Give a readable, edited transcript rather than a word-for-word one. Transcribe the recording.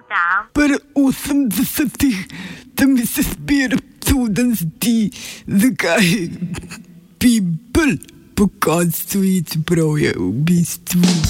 长。 Para 80 também se espera todos de cai people. Por causa disso, bro, eu visto.